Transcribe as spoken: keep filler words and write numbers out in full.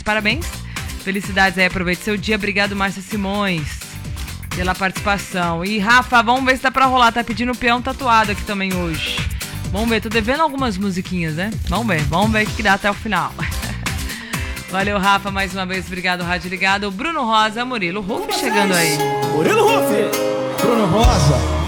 parabéns. Felicidades aí, aproveite seu dia. Obrigado, Márcia Simões, pela participação. E Rafa, vamos ver se dá pra rolar. Tá pedindo o peão tatuado aqui também hoje. Vamos ver, tô devendo algumas musiquinhas, né? Vamos ver, vamos ver o que dá até o final. Valeu, Rafa, mais uma vez. Obrigado, Rádio Ligado. Bruno Rosa, Murilo Ruff chegando aí. Murilo Ruff! Bruno Rosa.